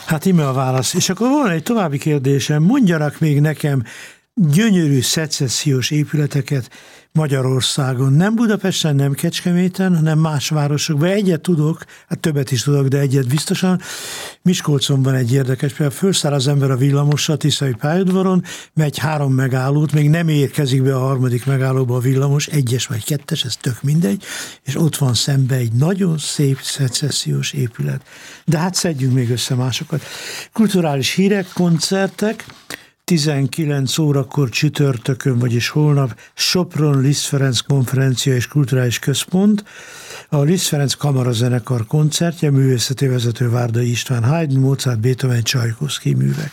Hát íme a válasz. És akkor van egy további kérdésem. Mondjanak még nekem gyönyörű szecessziós épületeket Magyarországon. Nem Budapesten, nem Kecskeméten, hanem más városokban. Egyet tudok, hát többet is tudok, de egyet biztosan. Miskolcon van egy érdekes, például felszáll az ember a villamosra, Tiszai pályaudvaron, megy 3 megállót, még nem érkezik be a 3. megállóba a villamos, 1-es vagy 2-es, ez tök mindegy, és ott van szembe egy nagyon szép szecessziós épület. De hát szedjünk még össze másokat. Kulturális hírek, koncertek, 19 órakor csütörtökön, vagyis holnap Sopron Liszt Ferenc konferencia és kulturális központ, a Liszt Ferenc kamarazenekar koncertje, művészeti vezető Várdai István, Haydn, Mozart, Beethoven, Csajkovszky művek.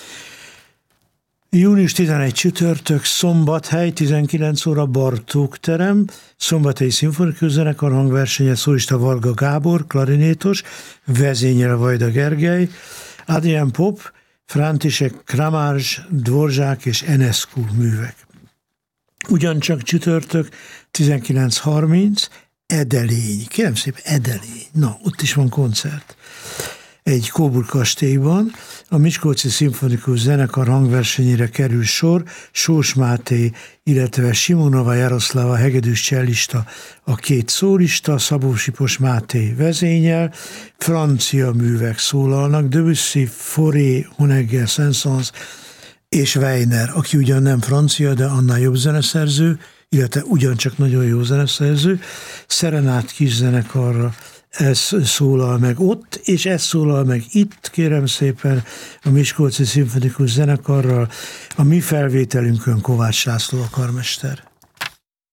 Június 11 csütörtök, Szombathely, 19 óra Bartók terem, Szombathelyi Szimfonikus Zenekar hangversenye, szólista Varga Gábor, klarinétos, vezényel Vajda Gergely, Adrian Pop, František Kramárs, Dvorzsák és Enescu művek. Ugyancsak csütörtök 19:30, Edelény. Kérem szépen, Edelény. Na, ott is van koncert. Egy Coburg kastélyban a Miskolci Szimfonikus Zenekar hangversenyére kerül sor, Sós Máté, illetve Simonova Jaroszlava hegedűs csellista, a 2 szólista, Szabó Sipos Máté vezényel, francia művek szólalnak, Debussy, Fauré, Honegger, Saint-Saëns és Weiner, aki ugyan nem francia, de annál jobb zeneszerző, illetve ugyancsak nagyon jó zeneszerző, Szerenát kis zenekarra. Ez szólal meg ott, és ez szólal meg itt, kérem szépen, a Miskolci Szimfonikus Zenekarral, a mi felvételünkön Kovács László a karmester.